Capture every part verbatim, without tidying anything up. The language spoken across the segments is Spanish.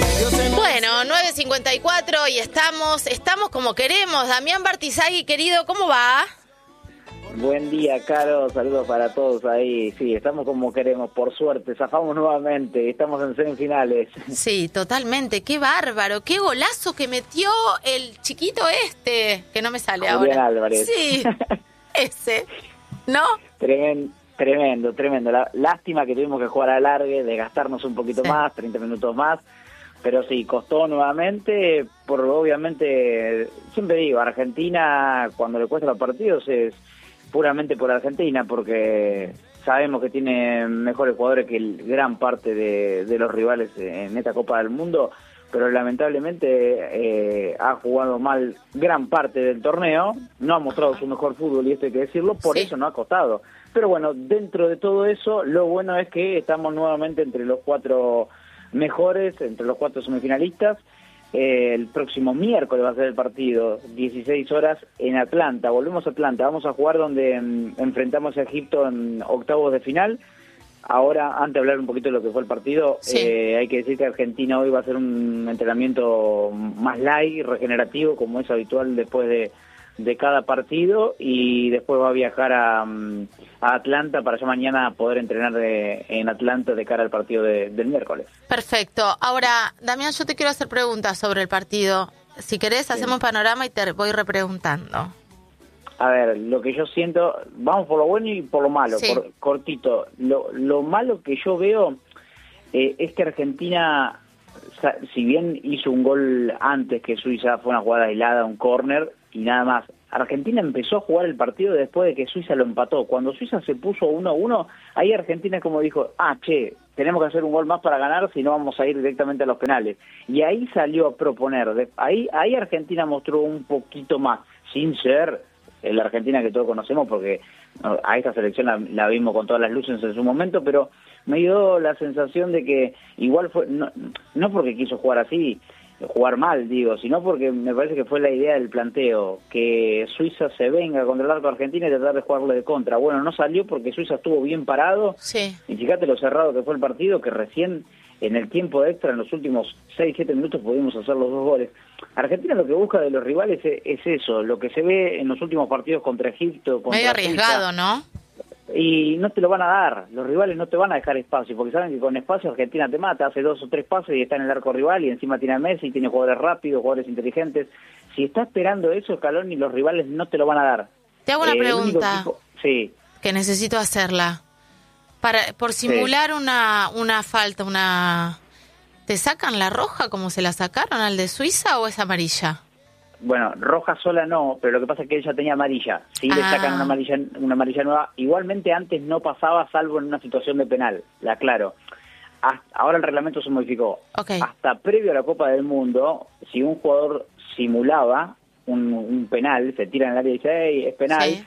Bueno, nueve cincuenta y cuatro y estamos, estamos como queremos. Damián Bartizagui, querido, ¿cómo va? Buen día, Caro, saludos para todos ahí. Sí, estamos como queremos, por suerte, zafamos nuevamente, estamos en semifinales. Sí, totalmente, qué bárbaro, qué golazo que metió el chiquito este, que no me sale Julián ahora. Álvarez. Sí, ese, ¿no? Tremendo, tremendo, tremendo. La, lástima que tuvimos que jugar a largue, desgastarnos un poquito Sí. más, treinta minutos más, pero sí, costó nuevamente, por obviamente, siempre digo, Argentina, cuando le cuesta los partidos es puramente por Argentina, porque sabemos que tiene mejores jugadores que el, gran parte de, de los rivales en esta Copa del Mundo, pero lamentablemente eh, ha jugado mal gran parte del torneo, no ha mostrado su mejor fútbol, y esto hay que decirlo, por Sí. eso no ha costado. Pero bueno, dentro de todo eso, lo bueno es que estamos nuevamente entre los cuatro mejores, entre los cuatro semifinalistas. Eh, el próximo miércoles va a ser el partido, dieciséis horas en Atlanta. Volvemos a Atlanta, vamos a jugar donde mm, enfrentamos a Egipto en octavos de final. Ahora, antes de hablar un poquito de lo que fue el partido, Sí. eh, hay que decir que Argentina hoy va a hacer un entrenamiento más light, regenerativo, como es habitual después de, de cada partido, y después va a viajar a, mm, a Atlanta para ya mañana poder entrenar de, en Atlanta de cara al partido de, del miércoles. Perfecto. Ahora, Damián, yo te quiero hacer preguntas sobre el partido. Si querés, hacemos un panorama y te voy repreguntando. A ver, lo que yo siento, vamos por lo bueno y por lo malo, Sí. por, cortito. Lo, lo malo que yo veo eh, es que Argentina, sa- si bien hizo un gol antes que Suiza, fue una jugada aislada, un córner y nada más. Argentina empezó a jugar el partido después de que Suiza lo empató. Cuando Suiza se puso uno a uno, ahí Argentina como dijo, ah, che, tenemos que hacer un gol más para ganar, si no vamos a ir directamente a los penales. Y ahí salió a proponer. De- ahí, ahí Argentina mostró un poquito más, sin ser la Argentina que todos conocemos, porque no, a esta selección la, la vimos con todas las luces en su momento, pero me dio la sensación de que igual fue, no, no porque quiso jugar así, jugar mal, digo, sino porque me parece que fue la idea del planteo, que Suiza se venga contra el arco de Argentina y tratar de jugarle de contra. Bueno, no salió porque Suiza estuvo bien parado, Sí. y fíjate lo cerrado que fue el partido, que recién en el tiempo extra, en los últimos seis siete minutos, pudimos hacer los dos goles. Argentina lo que busca de los rivales es, es eso, lo que se ve en los últimos partidos contra Egipto, contra Medio arriesgado, Suiza, ¿no? y no te lo van a dar, los rivales no te van a dejar espacio, porque saben que con espacio Argentina te mata, hace dos o tres pases y está en el arco rival, y encima tiene a Messi, tiene jugadores rápidos, jugadores inteligentes. Si está esperando eso, Scaloni, los rivales no te lo van a dar. Te hago una Eh, el único pregunta equipo- Sí. que necesito hacerla. Para, por simular una, una falta, una... ¿Te sacan la roja como se la sacaron al de Suiza o es amarilla? Bueno, roja sola no, pero lo que pasa es que ella tenía amarilla. Si le Ah. sacan una amarilla, una amarilla nueva, igualmente antes no pasaba salvo en una situación de penal, la aclaro. Hasta- ahora el reglamento se modificó. Ok. Hasta previo a la Copa del Mundo, si un jugador simulaba un, un penal, se tira en el área y dice, hey, es penal, Sí.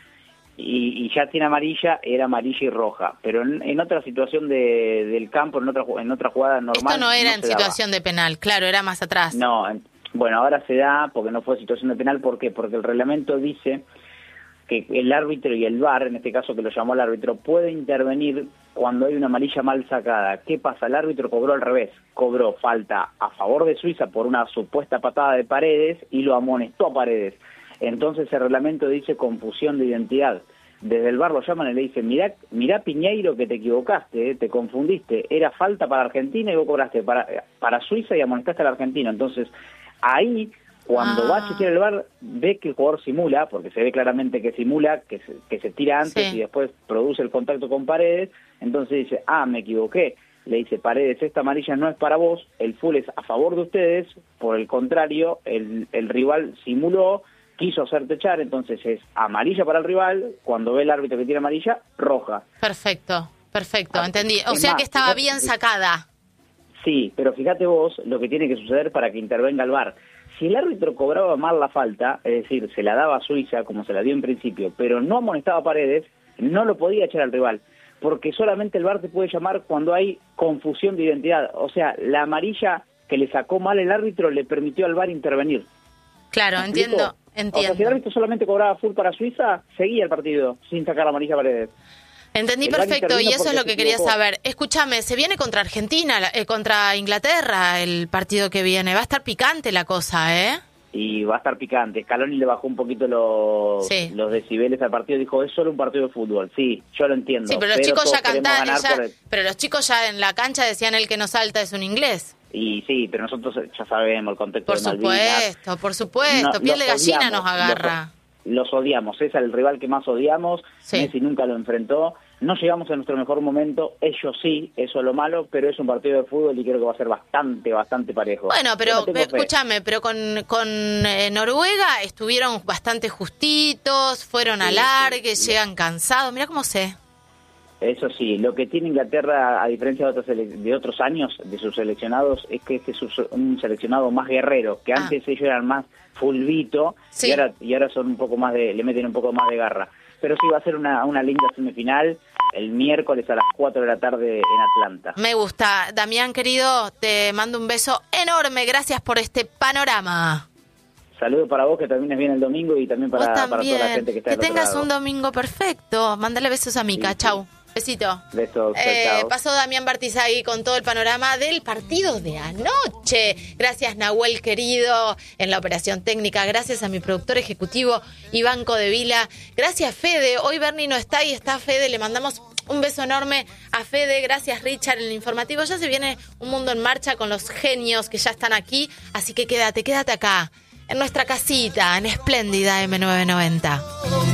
y, y ya tiene amarilla, era amarilla y roja. Pero en, en otra situación de, del campo, en otra, ju- en otra jugada normal... Esto no era en se daba. situación de penal, claro, era más atrás. No, en- bueno, ahora se da porque no fue situación de penal. ¿Por qué? Porque el reglamento dice que el árbitro y el V A R, en este caso que lo llamó el árbitro, puede intervenir cuando hay una amarilla mal sacada. ¿Qué pasa? El árbitro cobró al revés, cobró falta a favor de Suiza por una supuesta patada de Paredes y lo amonestó a Paredes. Entonces el reglamento dice confusión de identidad. Desde el V A R lo llaman y le dicen, mirá, mirá Piñeiro que te equivocaste, eh, te confundiste, era falta para Argentina y vos cobraste para, para Suiza y amonestaste al argentino. Entonces ahí, cuando Ah. va a chequear el V A R, ve que el jugador simula, porque se ve claramente que simula, que se, que se tira antes Sí. y después produce el contacto con Paredes, entonces dice, ah, me equivoqué. Le dice, Paredes, esta amarilla no es para vos, el full es a favor de ustedes, por el contrario, el, el rival simuló, quiso hacerte echar, entonces es amarilla para el rival, cuando ve el árbitro que tiene amarilla, roja. Perfecto, perfecto, Ah, entendí. O es sea más, que estaba fíjate- bien sacada. Sí, pero fíjate vos lo que tiene que suceder para que intervenga el V A R. Si el árbitro cobraba mal la falta, es decir, se la daba a Suiza como se la dio en principio, pero no amonestaba a Paredes, no lo podía echar al rival, porque solamente el V A R te puede llamar cuando hay confusión de identidad. O sea, la amarilla que le sacó mal el árbitro le permitió al V A R intervenir. Claro, ¿Me entiendo, explico? entiendo. O sea, si el árbitro solamente cobraba full para Suiza, seguía el partido sin sacar la amarilla a Paredes. Entendí El V A R perfecto, y intervino eso es porque lo se que quería equivocó. saber. Escúchame, se viene contra Argentina, la- eh, contra Inglaterra el partido que viene. Va a estar picante la cosa, ¿eh? Y va a estar picante. Scaloni le bajó un poquito los, Sí. los decibeles al partido, dijo, es solo un partido de fútbol. Sí, yo lo entiendo. Sí, pero los chicos todos ya queremos cantaban, ganar ya- por el- pero los chicos ya en la cancha decían el que no salta es un inglés. Y sí, pero nosotros ya sabemos el contexto Por de Malvinas. supuesto, por supuesto. No, Piel de los gallina odiamos, nos agarra. Los, los odiamos, es el rival que más odiamos. Sí. Messi nunca lo enfrentó. No llegamos a nuestro mejor momento, ellos sí, eso es lo malo, pero es un partido de fútbol y creo que va a ser bastante, bastante parejo. Bueno, Yo pero no tengo pe- fe. escúchame, pero con, con eh, Noruega estuvieron bastante justitos, fueron a Sí, largue, sí. llegan cansados. Mira cómo sé. Eso sí, lo que tiene Inglaterra, a diferencia de otros, sele- de otros años de sus seleccionados, es que este es un- un seleccionado más guerrero, que Ah. antes ellos eran más fulbito Sí. y ahora y ahora son un poco más de, le meten un poco más de garra. Pero sí va a ser una, una linda semifinal el miércoles a las cuatro de la tarde en Atlanta. Me gusta. Damián, querido, te mando un beso enorme. Gracias por este panorama. Saludos para vos, que termines bien el domingo, y también para, Vos para también. toda la gente que está Que del otro tengas lado. un domingo perfecto. Mándale besos a Mica. Sí, sí. Chau. Besito. Besos, chau, Eh, chau. pasó Damián Bartizagui con todo el panorama del partido de anoche. Gracias, Nahuel, querido, en la operación técnica. Gracias a mi productor ejecutivo, Iván Codevila. Gracias, Fede. Hoy Bernie no está y está Fede. Le mandamos un beso enorme a Fede. Gracias, Richard, en el informativo. Ya se viene un mundo en marcha con los genios que ya están aquí. Así que quédate, quédate acá, en nuestra casita, en Espléndida M novecientos noventa.